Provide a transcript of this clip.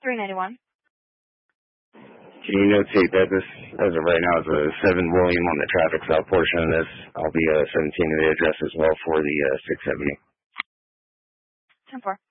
391. Can you notate that this, as of right now, is a 7 William on the traffic stop portion of this? I'll be 17 of the address as well for the 670. 10-4.